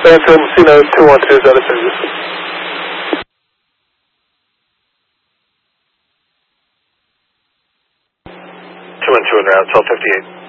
Phantom C9212 is out of service. 212 en route, 1258.